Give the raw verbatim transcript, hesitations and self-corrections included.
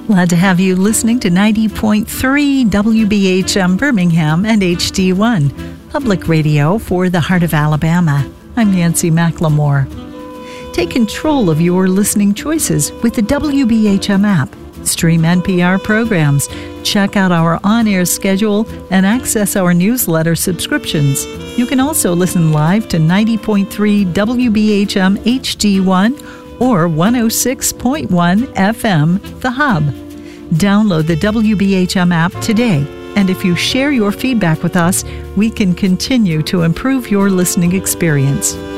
Glad to have you listening to ninety point three W B H M Birmingham and H D one, public radio for the heart of Alabama. I'm Nancy McLemore. Take control of your listening choices with the W B H M app. Stream N P R programs, check out our on-air schedule, and access our newsletter subscriptions. You can also listen live to ninety point three W B H M H D one or one oh six point one F M, The Hub. Download the W B H M app today, and if you share your feedback with us, we can continue to improve your listening experience.